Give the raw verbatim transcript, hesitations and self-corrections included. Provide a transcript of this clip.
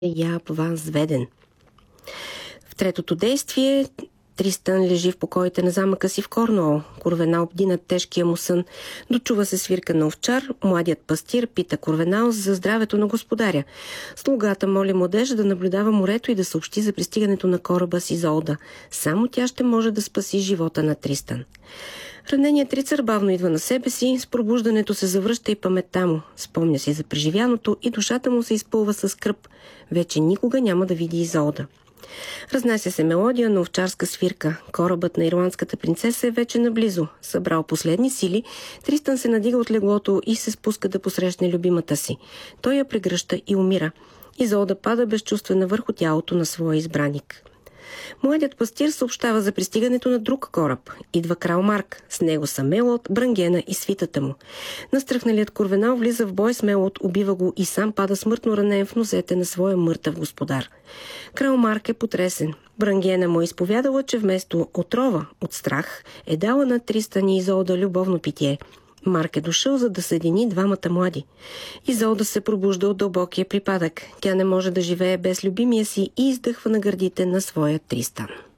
Яб Ван-Зведен. В третото действие Тристън лежи в покоите на замъка си в Корнуол. Корвенал бди над тежкия му сън. Дочува се свирка на овчар. Младият пастир пита Корвенал за здравето на господаря. Слугата моли младежа да наблюдава морето и да съобщи за пристигането на кораба с Изолда. Само тя ще може да спаси живота на Тристън. Раненият рицар бавно идва на себе си, с пробуждането се завръща и паметта му. Спомня си за преживяното и душата му се изпълва със скръб. Вече никога няма да види Изолда. Разнася се мелодия на овчарска свирка. Корабът на ирландската принцеса е вече наблизо. Събрал последни сили, Тристън се надига от леглото и се спуска да посрещне любимата си. Той я прегръща и умира. Изолда пада безчувствена върху тялото на своя избраник. Младият пастир съобщава за пристигането на друг кораб. Идва крал Марк. С него са Мелот, Брангена и свитата му. Настръхналият Корвенал влиза в бой с Мелот, убива го и сам пада смъртно ранен в нозете на своя мъртъв господар. Крал Марк е потресен. Брангена му е изповядала, че вместо отрова от страх е дала на Тристън и Изолда любовно питие. Марк е дошъл, за да съедини двамата млади. Изолда се пробужда от дълбокия припадък. Тя не може да живее без любимия си и издъхва на гърдите на своя Тристън.